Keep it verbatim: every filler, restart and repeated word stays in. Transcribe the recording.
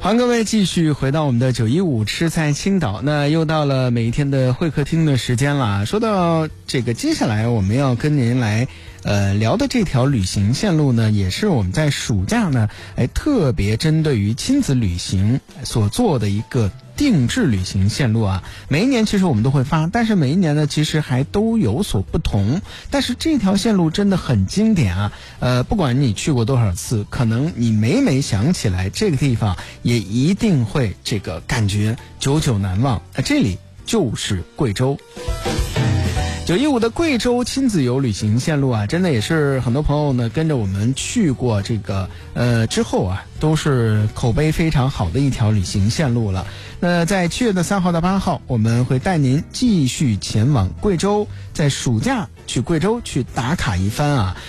欢迎各位继续回到我们的九一五吃在青岛，那又到了每一天的会客厅的时间了。说到这个，接下来我们要跟您来呃聊的这条旅行线路呢，也是我们在暑假呢，哎特别针对于亲子旅行所做的一个定制旅行线路啊。每一年其实我们都会发，但是每一年呢其实还都有所不同。但是这条线路真的很经典啊，呃，不管你去过多少次，可能你每每想起来这个地方，也一定会这个感觉久久难忘。呃，这里就是贵州。九一五的贵州亲子游旅行线路啊，真的也是很多朋友呢跟着我们去过这个呃之后啊，都是口碑非常好的一条旅行线路了。那在七月的三号到八号，我们会带您继续前往贵州，在暑假去贵州去打卡一番啊。